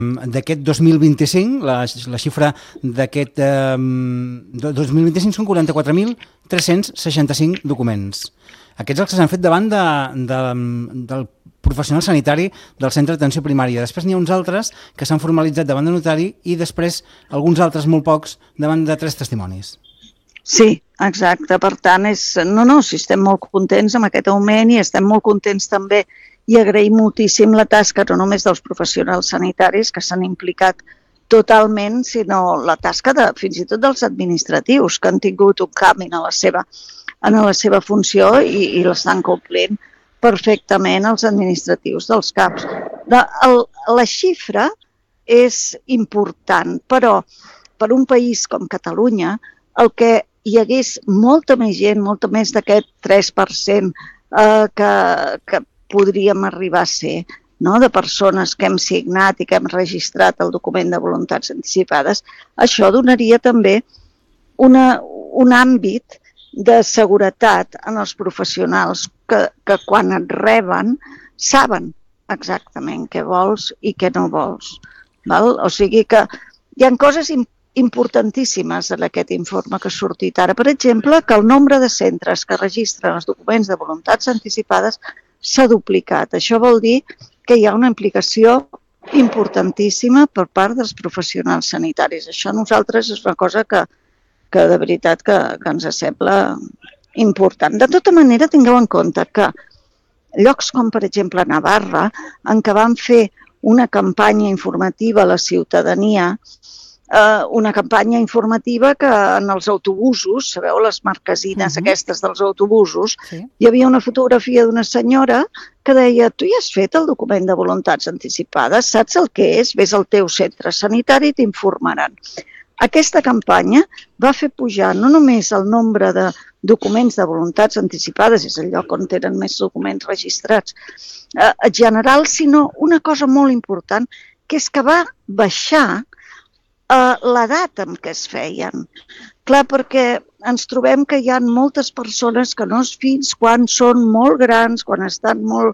D'aquest 2025, la xifra d'aquest 2025 són 44.365 documents. Aquests els que s'han fet davant del professional sanitari del centre d'atenció primària. Després n'hi ha uns altres que s'han formalitzat davant de notari i després alguns altres, molt pocs, davant de 3 testimonis. Sí, exacte. Per tant, si estem molt contents amb aquest augment i estem molt contents també i agraïm moltíssim la tasca no només dels professionals sanitaris que s'han implicat totalment, sinó la tasca fins i tot dels administratius que han tingut un canvi en la seva funció i l'estan complint perfectament els administratius dels CAPs. La xifra és important, però per un país com Catalunya, el que hi hagués molta més gent, molta més d'aquest 3% que podríem arribar a ser, de persones que hem signat i que hem registrat el document de voluntats anticipades, això donaria també un àmbit de seguretat en els professionals que quan et reben saben exactament què vols i què no vols. O sigui que hi ha coses importantíssimes en aquest informe que ha sortit ara. Per exemple, que el nombre de centres que registren els documents de voluntats anticipades s'ha duplicat. Això vol dir que hi ha una implicació importantíssima per part dels professionals sanitaris. Això a nosaltres és una cosa que de veritat que ens sembla important. De tota manera, tingueu en compte que llocs com, per exemple, Navarra, en què van fer una campanya informativa a la ciutadania, una campanya informativa que en els autobusos, sabeu, les marquesines aquestes dels autobusos, hi havia una fotografia d'una senyora que deia: tu ja has fet el document de voluntats anticipades, saps el que és? Ves al teu centre sanitari i t'informaran. Aquesta campanya va fer pujar no només el nombre de documents de voluntats anticipades, és el lloc on tenen més documents registrats, en general, sinó una cosa molt important, que és que va baixar l'edat en què es feien. Clar, perquè ens trobem que hi ha moltes persones que no és fins quan són molt grans, quan estan molt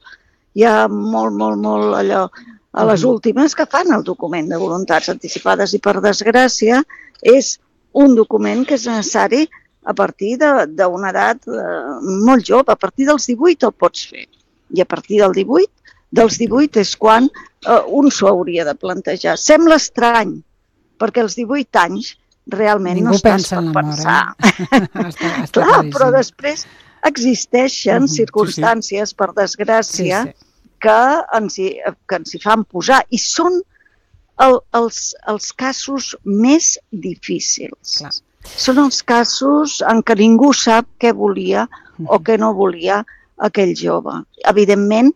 allò, a les últimes, que fan el document de voluntats anticipades i, per desgràcia, és un document que és necessari a partir d'una edat molt jove. A partir dels 18 el pots fer. I a partir dels 18 és quan un s'ho hauria de plantejar. Sembla estrany, perquè als 18 anys realment no estàs per pensar. Clar, però després existeixen circumstàncies, per desgràcia, que ens hi fan posar. I són els casos més difícils. Són els casos en què ningú sap què volia o què no volia aquell jove. Evidentment,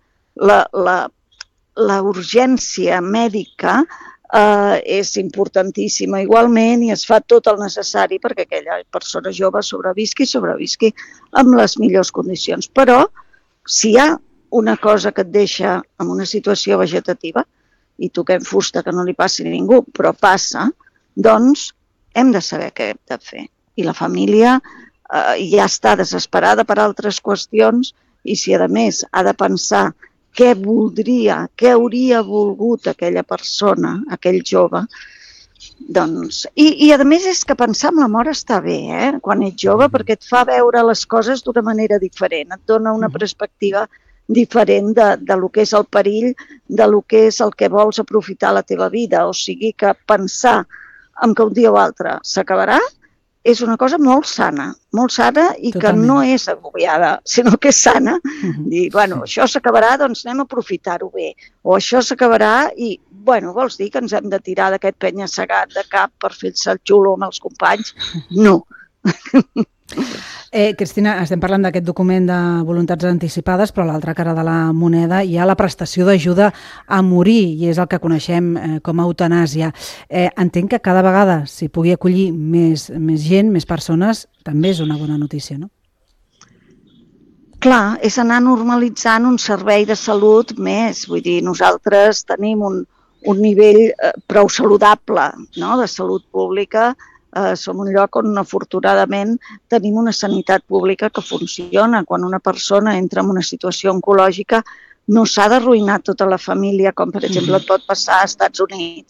la urgència mèdica és importantíssima igualment i es fa tot el necessari perquè aquella persona jove sobrevisqui amb les millors condicions. Però si hi ha una cosa que et deixa en una situació vegetativa i toquem fusta que no li passi a ningú, però passa, doncs hem de saber què hem de fer. I la família ja està desesperada per altres qüestions i si a més ha de pensar què voldria, què hauria volgut aquella persona, aquell jove, doncs... I a més és que pensar en la mort està bé, quan ets jove, perquè et fa veure les coses d'una manera diferent, et dona una perspectiva diferent de lo que és el perill, de lo que és el que vols aprofitar a la teva vida. O sigui que pensar en que un dia o altre s'acabarà és una cosa molt sana i que no és agobiada, sinó que és sana. Dir, bueno, això s'acabarà, doncs anem a aprofitar-ho bé. O això s'acabarà i, bueno, vols dir que ens hem de tirar d'aquest penya-segat de cap per fer-se el xulo amb els companys? No. Cristina, estem parlant d'aquest document de voluntats anticipades, però a l'altra cara de la moneda hi ha la prestació d'ajuda a morir, i és el que coneixem com a eutanàsia. Entenc que cada vegada s'hi pugui acollir més gent, més persones, també és una bona notícia, no? Clar, és anar normalitzant un servei de salut més. Vull dir, nosaltres tenim un nivell prou saludable, no?, de salut pública. Som un lloc on, afortunadament, tenim una sanitat pública que funciona. Quan una persona entra en una situació oncològica, no s'ha d'arruïnar tota la família, com per exemple et pot passar als Estats Units,